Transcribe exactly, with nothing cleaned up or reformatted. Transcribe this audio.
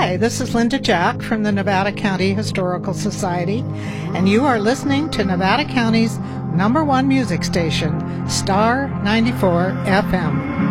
Hi, this is Linda Jack from the Nevada County Historical Society, and you are listening to Nevada County's number one music station, Star ninety-four F M.